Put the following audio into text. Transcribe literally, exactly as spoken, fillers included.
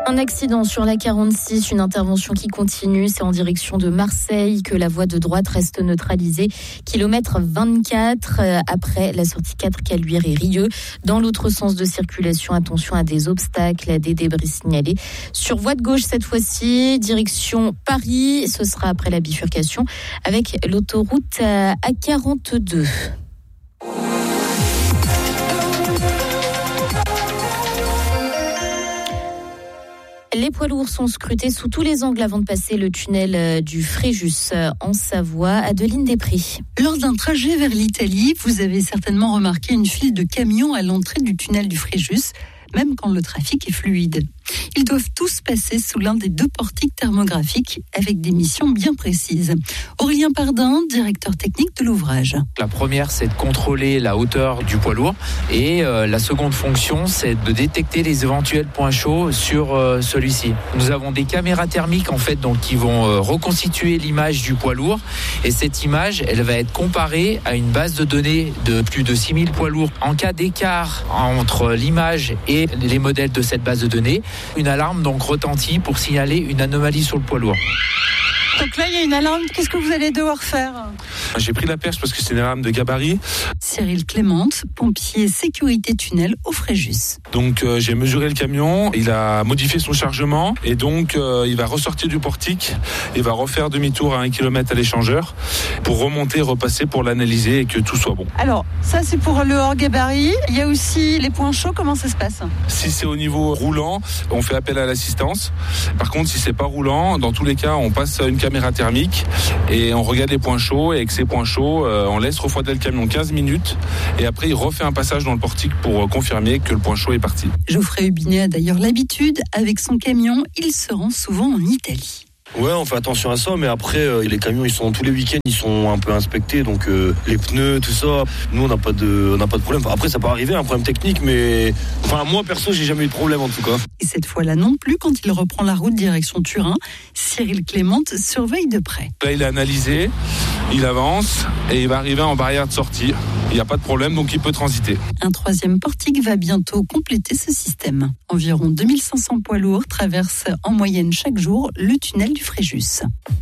Un accident sur la quarante-six, une intervention qui continue. C'est en direction de Marseille que la voie de droite reste neutralisée. Kilomètre vingt-quatre après la sortie quatre Caluire et Rieux. Dans l'autre sens de circulation, attention à des obstacles, à des débris signalés. Sur voie de gauche cette fois-ci, direction Paris. Ce sera après la bifurcation avec l'autoroute A quarante-deux. Les poids lourds sont scrutés sous tous les angles avant de passer le tunnel du Fréjus en Savoie. Adeline Després. Lors d'un trajet vers l'Italie, vous avez certainement remarqué une file de camions à l'entrée du tunnel du Fréjus, même quand le trafic est fluide. Ils doivent tous passer sous l'un des deux portiques thermographiques avec des missions bien précises. Aurélien Pardin, directeur technique de l'ouvrage. La première, c'est de contrôler la hauteur du poids lourd et euh, la seconde fonction, c'est de détecter les éventuels points chauds sur euh, celui-ci. Nous avons des caméras thermiques en fait, donc qui vont euh, reconstituer l'image du poids lourd et cette image, elle va être comparée à une base de données de plus de six mille poids lourds. En cas d'écart entre l'image et les modèles de cette base de données, une alarme donc retentit pour signaler une anomalie sur le poids lourd. Donc là, il y a une alarme. Qu'est-ce que vous allez devoir faire ? J'ai pris la perche parce que c'est une alarme de gabarit. Cyril Clément, pompier sécurité tunnel au Fréjus. Donc euh, j'ai mesuré le camion, il a modifié son chargement et donc euh, il va ressortir du portique, il va refaire demi-tour à un kilomètre à l'échangeur pour remonter, repasser pour l'analyser et que tout soit bon. Alors ça c'est pour le hors gabarit. Il y a aussi les points chauds. Comment ça se passe ? Si c'est au niveau roulant, on fait appel à l'assistance. Par contre, si c'est pas roulant, dans tous les cas, on passe une caméra thermique et on regarde les points chauds et avec ces points chauds, euh, on laisse refroidir le camion quinze minutes et après il refait un passage dans le portique pour euh, confirmer que le point chaud est parti. Geoffrey Hubinet a d'ailleurs l'habitude, avec son camion, il se rend souvent en Italie. Ouais, on fait attention à ça, mais après, euh, les camions, ils sont tous les week-ends, ils sont un peu inspectés, donc euh, les pneus, tout ça. Nous, on n'a pas de, on n'a pas de problème. Enfin, après, ça peut arriver, un problème technique, mais enfin, moi, perso, j'ai jamais eu de problème en tout cas. Et cette fois-là non plus, quand il reprend la route direction Turin, Cyril Clément surveille de près. Là, il a analysé, il avance et il va arriver en barrière de sortie. Il n'y a pas de problème, donc il peut transiter. Un troisième portique va bientôt compléter ce système. Environ deux mille cinq cents poids lourds traversent en moyenne chaque jour le tunnel du Fréjus.